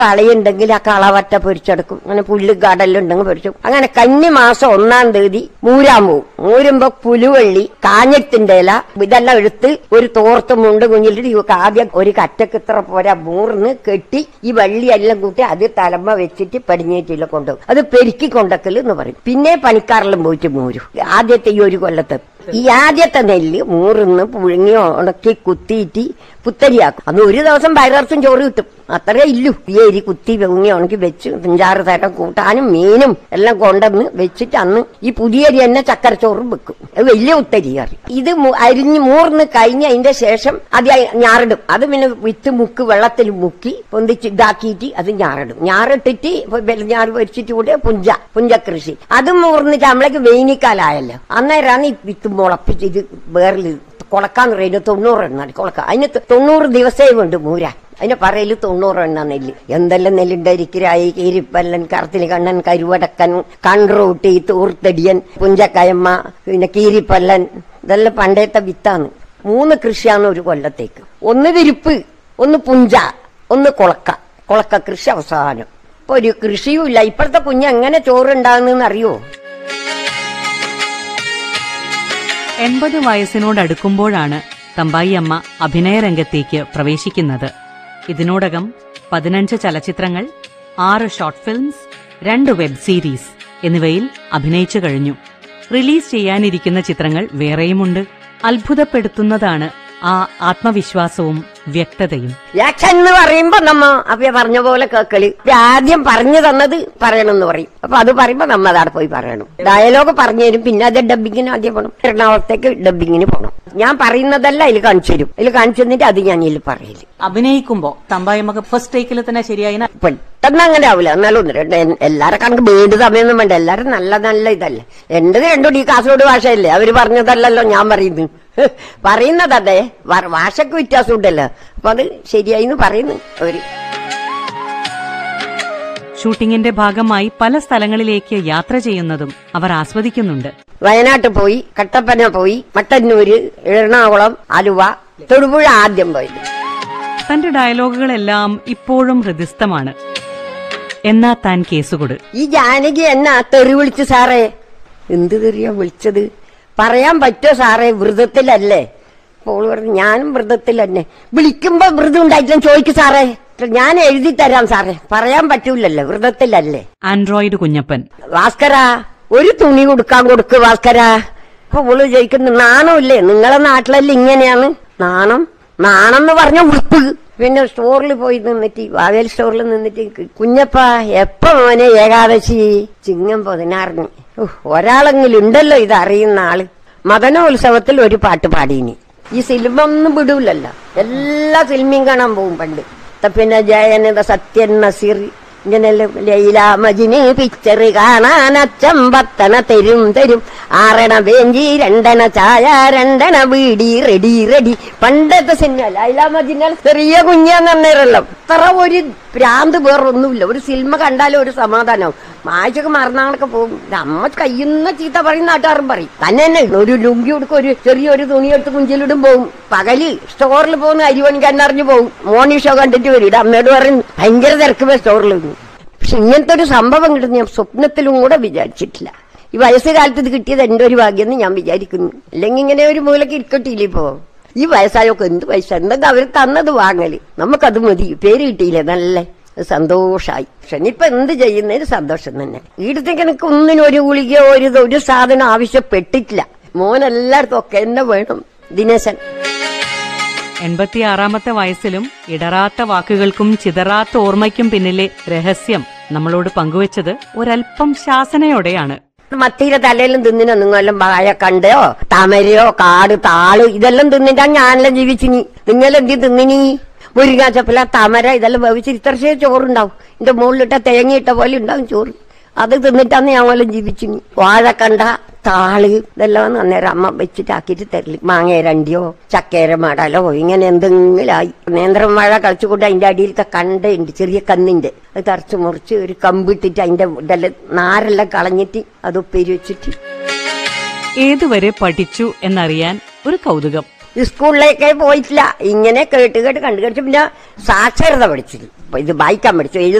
കളയുണ്ടെങ്കിൽ ആ കളവറ്റ പൊരിച്ചെടുക്കും. അങ്ങനെ പുല്ല് കടലുണ്ടെങ്കിൽ പൊരിച്ചു. അങ്ങനെ കന്നിമാസം 1-ാം തീയതി മൂരാൻ പോവും. മൂരുമ്പോ പുലുവള്ളി, കാഞ്ഞത്തിന്റെ ഇല ഇതെല്ലാം എടുത്ത് ഒരു തോർത്ത് മുണ്ട് കുഞ്ഞിലിട്ട് ആദ്യം ഒരു കറ്റക്ക് ഇത്ര പോരാ മൂർന്ന് കെട്ടി ഈ വള്ളി എല്ലാം കൂട്ടി അത് തലമ്മ വെച്ചിട്ട് പടിഞ്ഞേറ്റില്ല കൊണ്ടുപോകും. അത് പെരുക്കി കൊണ്ടക്കൽ എന്ന് പറയും. പിന്നെ പണിക്കാരെല്ലാം പോയിട്ട് മൂരും. ആദ്യത്തെ ഈ ഒരു കൊല്ലത്തെ ഈ ആദ്യത്തെ നെല്ല് മൂറിന്ന് പുഴുങ്ങി ഉണക്കി കുത്തിയിട്ട് പുത്തരിയാക്കും. അന്ന് ഒരു ദിവസം വയറിറച്ചും ചോറ് കിട്ടും. അത്രേ ഇല്ലു. ഈ അരി കുത്തി പൊങ്ങി ഉണക്കി വെച്ച് 5-6 തരം കൂട്ടാനും മീനും എല്ലാം കൊണ്ടുവന്ന് വെച്ചിട്ട് അന്ന് ഈ പുതിയ അരി തന്നെ ചക്കരച്ചോറും വെക്കും. അത് വലിയ ഉത്തരി കറി. ഇത് അരിഞ്ഞ് മൂർന്ന് കഴിഞ്ഞ് അതിന്റെ ശേഷം അത് ഞാറിടും. അത് പിന്നെ വിത്ത് മുക്ക് വെള്ളത്തിൽ മുക്കി പൊന്തിച്ച് ഇതാക്കിയിട്ട് അത് ഞാറിടും. ഞാറിട്ടിട്ട് ഞാറ് പൊരിച്ചിട്ട് കൂടെ പുഞ്ച കൃഷി അത് മൂർന്നിട്ട് നമ്മളേക്ക് വേനിക്കാലായല്ലോ. അന്നേരമാണ് ഈ വിത്ത് മുളപ്പിച്ച് ഇത് വേറിൽ കൊളക്കാന്ന് പറയുന്നത് 90 എണ്ണ കൊളക്ക. അതിന് 90 ദിവസേ വേണ്ട മൂരാൻ. അതിന്റെ പറയല് 90 എണ്ണ നെല്ല്. എന്തെല്ലാം നെല്ലുണ്ടായിരിക്കരായി കീരിപ്പല്ലൻ, കറുത്തിലി കണ്ണൻ, കരുവടക്കൻ, കൺറൂട്ടി, തൂർത്തടിയൻ, പുഞ്ചക്കയമ്മ, പിന്നെ കീരിപ്പല്ലൻ ഇതെല്ലാം പണ്ടത്തെ വിത്താണ്. 3 കൃഷിയാണ് ഒരു കൊല്ലത്തേക്ക്. ഒന്ന് വിരിപ്പ്, ഒന്ന് പുഞ്ച, ഒന്ന് കൊളക്ക കൃഷി അവസാനം. ഇപ്പൊ ഒരു കൃഷിയും ഇല്ല. ഇപ്പോഴത്തെ കുഞ്ഞ് എങ്ങനെ ചോറുണ്ടാകുന്നെന്ന് അറിയോ? 80 വയസ്സിനോടടുക്കുമ്പോഴാണ് തമ്പായിയമ്മ അഭിനയരംഗത്തേക്ക് പ്രവേശിക്കുന്നത്. ഇതിനോടകം 15 ചലച്ചിത്രങ്ങൾ, 6 ഷോർട്ട് ഫിലിംസ്, 2 വെബ് സീരീസ് എന്നിവയിൽ അഭിനയിച്ചു കഴിഞ്ഞു. റിലീസ് ചെയ്യാനിരിക്കുന്ന ചിത്രങ്ങൾ വേറെയുമുണ്ട്. അത്ഭുതപ്പെടുത്തുന്നതാണ് ആ ആത്മവിശ്വാസവും വ്യക്തതയും. എന്ന് പറയുമ്പോ നമ്മ അവ പറഞ്ഞ പോലെ കേക്കളി ആദ്യം പറഞ്ഞു തന്നത് പറയണമെന്ന് പറയും. അപ്പൊ അത് പറയുമ്പോ നമ്മ അതവിടെ പോയി പറയണം. ഡയലോഗ് പറഞ്ഞു തരും. പിന്നെ അത് ഡബിങ്ങിന് ആദ്യം പോകണം. എറണാകുളത്തേക്ക് ഡബിങ്ങിന് പോകണം. ഞാൻ പറയുന്നതല്ല അതിൽ കാണിച്ചു തരും. അതിൽ കാണിച്ചു തന്നിട്ട് അത് ഞാൻ ഇതിൽ പറയില്ല. അഭിനയിക്കുമ്പോ തമ്പായിമ്മക്ക് ഫസ്റ്റ് ടേക്കിൽ തന്നെ ശരിയായി പെട്ടെന്ന് അങ്ങനെ ആവില്ല. എന്നാലും എല്ലാരും കണക്ക് വീട് സമയമൊന്നും വേണ്ട. എല്ലാരും നല്ല ഇതല്ലേ. എന്റേത് രണ്ടും ഈ കാസർഗോഡ് ഭാഷയല്ലേ. അവര് പറഞ്ഞതല്ലല്ലോ ഞാൻ പറയുന്നു. പറയുന്നതേ ഭാഷക്ക് വ്യത്യാസം ഉണ്ടല്ലോ. അപ്പൊ അത് ശരിയായിന്ന് പറയുന്നു അവര്. ഷൂട്ടിങ്ങിന്റെ ഭാഗമായി പല സ്ഥലങ്ങളിലേക്ക് യാത്ര ചെയ്യുന്നതും അവർ ആസ്വദിക്കുന്നുണ്ട്. വയനാട്ട് പോയി, കട്ടപ്പന പോയി, മട്ടന്നൂര്, എറണാകുളം, ആലുവ, തൊടുപുഴ ആദ്യം പോയത്. തന്റെ ഡയലോഗുകളെല്ലാം ഇപ്പോഴും ഹൃദിസ്ഥമാണ്. എന്നാ താൻ കേസുകൊട്. ഈ ജാനകി എന്നാ തെറി വിളിച്ചു സാറേ. എന്ത് തെറിയാ വിളിച്ചത്? പറയാൻ പറ്റുമോ സാറേ? വ്രതത്തിലല്ലേ? അപ്പോൾ പറഞ്ഞു ഞാനും വ്രതത്തിൽ തന്നെ. വിളിക്കുമ്പോ വ്രതം ഉണ്ടായിട്ടില്ല ചോദിക്കും സാറേ. ഞാൻ എഴുതി തരാം സാറേ. പറയാൻ പറ്റൂലല്ലോ, വ്രതത്തിലല്ലേ. ആൻഡ്രോയിഡ് കുഞ്ഞപ്പൻ. ഭാസ്കര ഒരു തുണി കൊടുക്ക് ഭാസ്കര. അപ്പൊ ഓള് ചോദിക്കുന്നു നാണമില്ലേ? നിങ്ങളെ നാട്ടിലല്ലേ ഇങ്ങനെയാണ് നാണം? നാണം എന്ന് പറഞ്ഞ ഉടുപ്പ്. പിന്നെ സ്റ്റോറിൽ പോയി നിന്നിട്ട്, വാവേൽ സ്റ്റോറിൽ നിന്നിട്ട്, കുഞ്ഞപ്പ എപ്പ മോനെ ഏകാദശി? ചിങ്ങം 16. ഒരാളെങ്കിലും ഉണ്ടല്ലോ ഇത് അറിയുന്ന ആള്. മദനോത്സവത്തിൽ ഒരു പാട്ട് പാടീനി. ഈ സിനിമ ഒന്നും വിടൂലല്ലോ. എല്ലാ സിനിമയും കാണാൻ പോകും പണ്ട്. പിന്നെ ജയനത, സത്യൻ, നസീർ, ഇങ്ങനെ ലൈല മജിന് പിക്ചർ കാണാൻ അച്ചമ്പത്തണ തരും 6 ബേഞ്ചി 2 ചായ 2 ബീഡി റെഡി. പണ്ടത്തെ സിനിമ ലൈല മജിനാൽ ചെറിയ കുഞ്ഞാന്ന് അന്നേരല്ലോ. അത്ര ഒരു ഭ്രാന്ത് വേറൊന്നുമില്ല. ഒരു സിനിമ കണ്ടാലും ഒരു സമാധാനവും. ആഴ്ചക്ക് മറന്നാളൊക്കെ പോകും. അമ്മ കയ്യുന്ന ചീത്ത പറയും, നാട്ടുകാരും പറയും. തന്നെ ഒരു ലുങ്കി കൊടുക്കും, ഒരു ചെറിയൊരു തുണിയെടുത്ത് കുഞ്ചിലിടും പോകും. പകല് സ്റ്റോറിൽ പോകുന്ന അരിവണിക്കന്നറിഞ്ഞു പോകും. മോർണിംഗ് ഷോ കണ്ടിട്ട് വരും. അമ്മയോട് പറയും ഭയങ്കര തിരക്കുമ്പോ സ്റ്റോറിൽ. പക്ഷെ ഇങ്ങനത്തെ ഒരു സംഭവം കിട്ടുന്ന ഞാൻ സ്വപ്നത്തിലും കൂടെ വിചാരിച്ചിട്ടില്ല. ഈ വയസ്സുകാലത്ത് ഇത് കിട്ടിയത് എന്റെ ഒരു ഭാഗ്യം ഞാൻ വിചാരിക്കുന്നു. അല്ലെങ്കിൽ ഇങ്ങനെ ഒരു മൂലക്ക് ഇരിക്കട്ടില്ല. ഇപ്പോ ഈ വയസ്സായൊക്കെ എന്ത് പൈസ എന്തെങ്കിലും അവർ തന്നത് വാങ്ങല്, നമുക്കത് മതി. പേര് കിട്ടിയില്ലേ, നല്ല സന്തോഷായി. പക്ഷെ ഇനിയിപ്പൊ എന്ത് ചെയ്യുന്നതിന് സന്തോഷം തന്നെ. ഈടത്തേക്ക് എനിക്ക് ഒന്നിനും ഒരു ഗുളികയോ ഒരു സാധനം ആവശ്യപ്പെട്ടിട്ടില്ല. മോനെല്ലായിടത്തും ഒക്കെ എന്നെ വേണം. ദിനേശൻ 86-ാമത്തെ വയസ്സിലും ഇടറാത്ത വാക്കുകൾക്കും ചിതറാത്ത ഓർമ്മയ്ക്കും പിന്നിലെ രഹസ്യം നമ്മളോട് പങ്കുവച്ചത് ഒരൽപ്പം ശാസനയോടെയാണ്. മത്തിയുടെ തലയിലും തിന്നിനോ? നിങ്ങളെല്ലാം വാഴ കണ്ടയോ, താമരയോ, കാട്, താള് ഇതെല്ലാം തിന്നിട്ടാ ഞാനെല്ലാം ജീവിച്ചിനി. നിങ്ങളെന്തി തിന്നിനി? മുരിങ്ങാച്ചപ്പല, താമര ഇതെല്ലാം വേവിച്ച് ഇത്രശേ ചോറുണ്ടാവും. എന്റെ മുകളിലിട്ട തേങ്ങയിട്ട പോലെ ഉണ്ടാവും ചോറ്. അത് തിന്നിട്ടാന്ന് ഞങ്ങളെല്ലാം ജീവിച്ചിനി. വാഴക്കണ്ട, താള് ഇതെല്ലാം അന്നേരം അമ്മ വെച്ചിട്ടാക്കിയിട്ട് തരല്. മാങ്ങേരണ്ടിയോ ചക്കേര മടലോ ഇങ്ങനെ എന്തെങ്കിലും ആയി. നേന്ത്രം വാഴ കളിച്ചുകൊണ്ട് അതിന്റെ അടിയിലത്തെ കണ്ടുണ്ട്, ചെറിയ കന്നിന്റെ അത് തറച്ചു മുറിച്ച് ഒരു കമ്പിട്ടിട്ട് അതിന്റെ ഇതെല്ലാം നാരെല്ലാം കളഞ്ഞിട്ട് അത് ഉപ്പേരി വെച്ചിട്ട്. ഏതുവരെ പഠിച്ചു എന്നറിയാൻ ഒരു കൗതുകം. സ്കൂളിലേക്കേ പോയിട്ടില്ല. ഇങ്ങനെ കേട്ട് കണ്ടു കഴിച്ചു. പിന്നെ സാക്ഷരത പഠിച്ചില്ല. ഇത് വായിക്കാൻ പഠിച്ചു,